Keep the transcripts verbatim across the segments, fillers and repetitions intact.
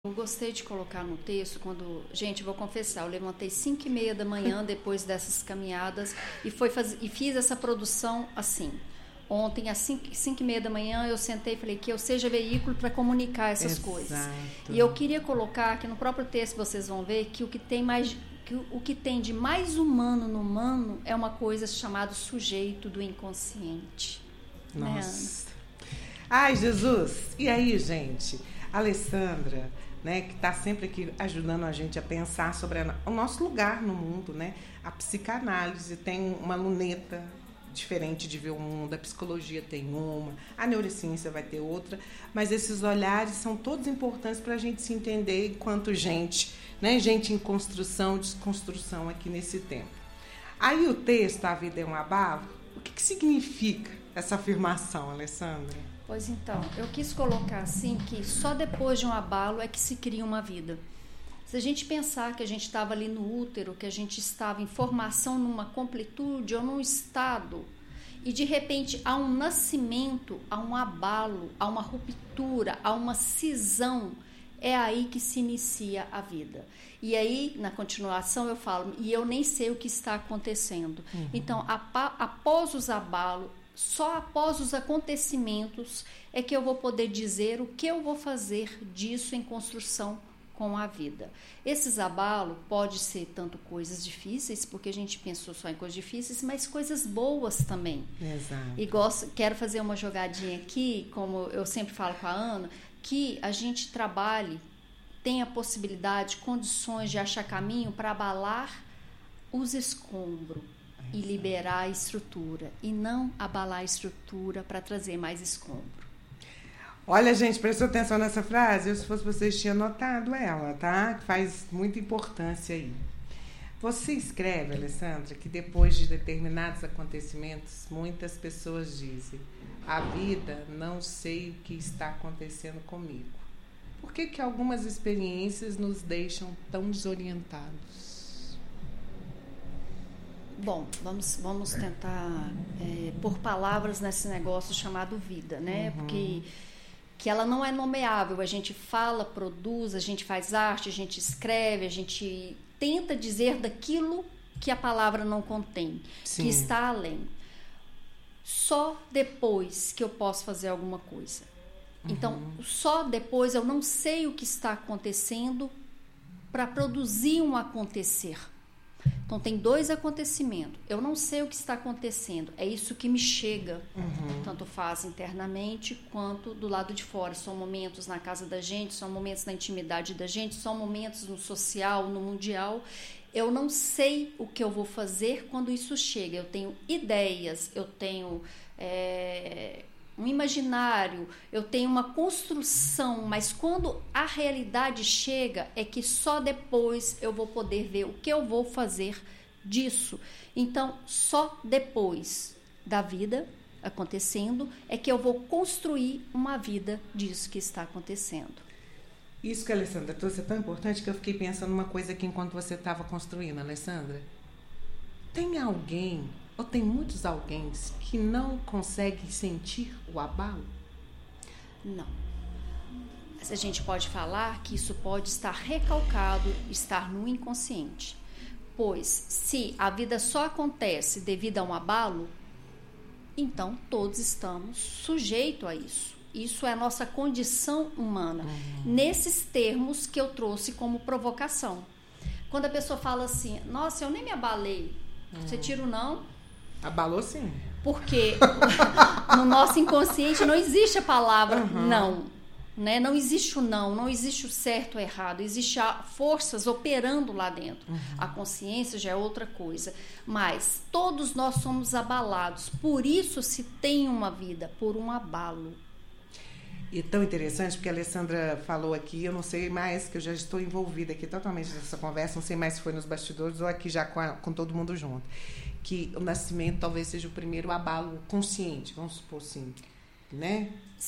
Eu gostei de colocar no texto, quando, gente, vou confessar, eu levantei cinco e meia da manhã depois dessas caminhadas e, foi faz, e fiz essa produção assim. Ontem, às cinco e meia da manhã, eu sentei e falei que eu seja veículo para comunicar essas Exato. coisas. E eu queria colocar que no próprio texto vocês vão ver que o que tem mais, que o que tem de mais humano no humano é uma coisa chamada sujeito do inconsciente. Nossa. Né, ai, Jesus! E aí, gente? Alessandra, né, que está sempre aqui ajudando a gente a pensar sobre a, o nosso lugar no mundo, né? A psicanálise tem uma luneta diferente de ver o mundo, a psicologia tem uma, a neurociência vai ter outra, mas esses olhares são todos importantes para a gente se entender enquanto gente, né? Gente em construção, desconstrução aqui nesse tempo. Aí o texto, A Vida é um Abalo, o que, que significa essa afirmação, Alessandra? Pois então, eu quis colocar assim que só depois de um abalo é que se cria uma vida. Se a gente pensar que a gente estava ali no útero, que a gente estava em formação numa completude ou num estado, e de repente há um nascimento, há um abalo, há uma ruptura, há uma cisão, é aí que se inicia a vida. E aí, na continuação, eu falo, e eu nem sei o que está acontecendo. Uhum. Então, após os abalos, só após os acontecimentos é que eu vou poder dizer o que eu vou fazer disso em construção com a vida. Esses abalos podem ser tanto coisas difíceis, porque a gente pensou só em coisas difíceis, mas coisas boas também. Exato. E gosto, quero fazer uma jogadinha aqui, como eu sempre falo com a Ana, que a gente trabalhe, tenha possibilidade, condições de achar caminho para abalar os escombros e liberar a estrutura, e não abalar a estrutura para trazer mais escombro. Olha, gente, prestou atenção nessa frase? Eu, se fosse vocês, tinha notado ela, tá? Faz muita importância aí. Você escreve, Alessandra, que depois de determinados acontecimentos, muitas pessoas dizem: a vida, não sei o que está acontecendo comigo. Por que que algumas experiências nos deixam tão desorientados? Bom, vamos, vamos tentar é, pôr palavras nesse negócio chamado vida, né? Uhum. Porque que ela não é nomeável. A gente fala, produz, a gente faz arte, a gente escreve, a gente tenta dizer daquilo que a palavra não contém, Sim. que está além. Só depois que eu posso fazer alguma coisa. Uhum. Então, só depois eu não sei o que está acontecendo para produzir um acontecer. Então, tem dois acontecimentos. Eu não sei o que está acontecendo. É isso que me chega. Uhum. Tanto faz internamente quanto do lado de fora. São momentos na casa da gente, são momentos na intimidade da gente, são momentos no social, no mundial. Eu não sei o que eu vou fazer quando isso chega. Eu tenho ideias, eu tenho é, um imaginário, eu tenho uma construção, mas quando a realidade chega, é que só depois eu vou poder ver o que eu vou fazer disso. Então, só depois da vida acontecendo é que eu vou construir uma vida disso que está acontecendo. Isso que a Alessandra trouxe é tão importante que eu fiquei pensando numa coisa aqui enquanto você estava construindo, Alessandra. Tem alguém, ou tem muitos alguém que não conseguem sentir o abalo? Não. Mas a gente pode falar que isso pode estar recalcado, estar no inconsciente. Pois, se a vida só acontece devido a um abalo, então todos estamos sujeitos a isso. Isso é a nossa condição humana. Uhum. Nesses termos que eu trouxe como provocação. Quando a pessoa fala assim, nossa, eu nem me abalei. Uhum. Você tira o não? Abalou sim. Porque no nosso inconsciente não existe a palavra uhum. não. Né? Não existe o não, não existe o certo ou errado. Existem forças operando lá dentro. Uhum. A consciência já é outra coisa. Mas todos nós somos abalados. Por isso se tem uma vida, por um abalo. E é tão interessante, porque a Alessandra falou aqui, eu não sei mais, que eu já estou envolvida aqui totalmente nessa conversa, não sei mais se foi nos bastidores ou aqui já com, a, com todo mundo junto, que o nascimento talvez seja o primeiro abalo consciente, vamos supor assim, né?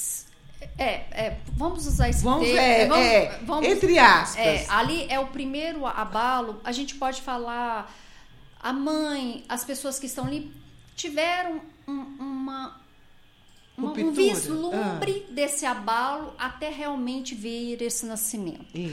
É, é vamos usar esse vamos, termo. É, vamos, é, vamos, entre aspas. É, ali é o primeiro abalo, a gente pode falar, a mãe, as pessoas que estão ali tiveram um, uma... um, um vislumbre ah. desse abalo até realmente vir esse nascimento.